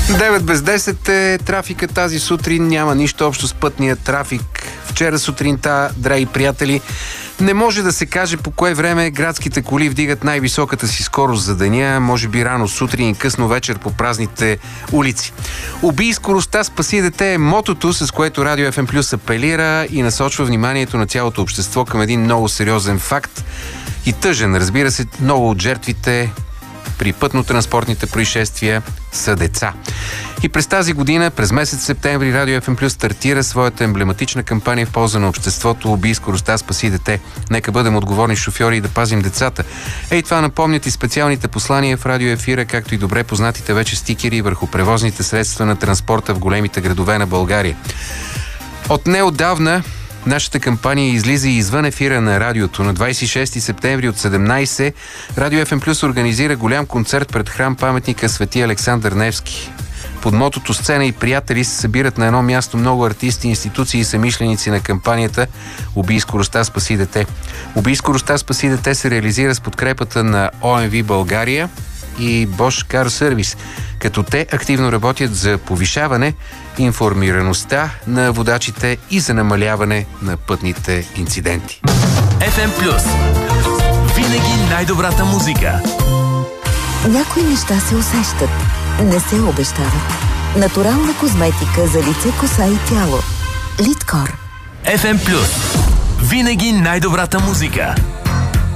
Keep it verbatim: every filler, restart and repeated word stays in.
девет без десет е трафика тази сутрин. Няма нищо общо с пътния трафик. Вчера сутринта, драги приятели, не може да се каже по кое време градските коли вдигат най-високата си скорост за деня, може би рано сутрин и късно вечер по празните улици. Убий скоростта, спаси дете е мотото, с което Радио Еф Ем Плюс апелира и насочва вниманието на цялото общество към един много сериозен факт и тъжен. Разбира се, много от жертвите при пътно-транспортните происшествия са деца. И през тази година, през месец септември, Радио Еф Ем Плюс стартира своята емблематична кампания в полза на обществото "Убий скоростта, спаси дете". Нека бъдем отговорни шофьори и да пазим децата. Ей, това напомнят и специалните послания в радиоефира, както и добре познатите вече стикери върху превозните средства на транспорта в големите градове на България. От неотдавна нашата кампания излиза и извън ефира на радиото. На двадесет и шести септември от седемнадесет Радио Еф Ем Плюс организира голям концерт пред храм паметника Свети Александър Невски. Под мотото "Сцена и приятели" се събират на едно място много артисти, институции и съмишленици на кампанията "Убий скоростта, спаси дете". "Убий скоростта, спаси дете" се реализира с подкрепата на О Ем Ви България и Bosch Car Service, като те активно работят за повишаване информираността на водачите и за намаляване на пътните инциденти. Еф Ем Плюс. Винаги най-добрата музика. Някои неща се усещат, не се обещават. Натурална козметика за лице, коса и тяло. Литкор. Еф Ем Плюс. Винаги най-добрата музика.